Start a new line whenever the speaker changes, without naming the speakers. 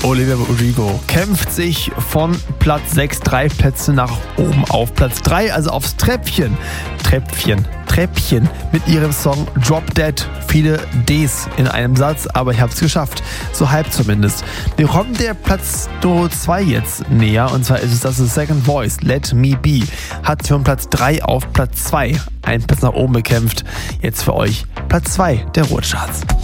Olivia Rodrigo kämpft sich von Platz 6 3 Plätze nach oben auf Platz 3, also aufs Treppchen mit ihrem Song Drop Dead. Viele Ds in einem Satz, aber ich habe es geschafft. So halb zumindest. Wir kommen der Platz 2 jetzt näher, und zwar ist es das Second Voice, Let Me Be. Hat von Platz 3 auf Platz 2 einen Platz nach oben bekämpft. Jetzt für euch Platz 2 der Ruhrcharts.